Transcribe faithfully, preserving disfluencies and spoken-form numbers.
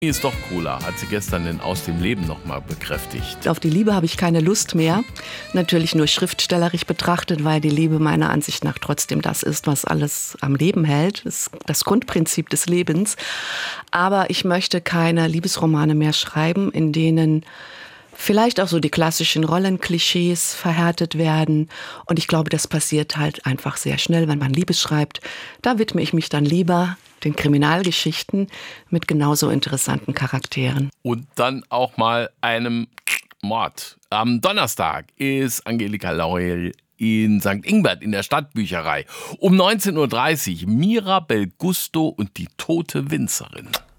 Ist doch cooler, hat sie gestern in Aus dem Leben nochmal bekräftigt. Auf die Liebe habe ich keine Lust mehr. Natürlich nur schriftstellerisch betrachtet, weil die Liebe meiner Ansicht nach trotzdem das ist, was alles am Leben hält. Das ist das Grundprinzip des Lebens. Aber ich möchte keine Liebesromane mehr schreiben, in denen vielleicht auch so die klassischen Rollenklischees verhärtet werden. Und ich glaube, das passiert halt einfach sehr schnell, wenn man Liebe schreibt. Da widme ich mich dann lieber den Kriminalgeschichten mit genauso interessanten Charakteren. Und dann auch mal einem Mord. Am Donnerstag ist Angelika Laurel in Sankt Ingbert in der Stadtbücherei. Um neunzehn Uhr dreißig Mirabel Gusto und die tote Winzerin.